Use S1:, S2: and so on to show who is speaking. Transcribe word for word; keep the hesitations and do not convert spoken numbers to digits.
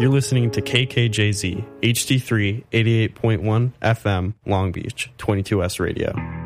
S1: You're listening to K K J Z, H D three, eighty-eight point one F M, Long Beach, twenty-two S Radio.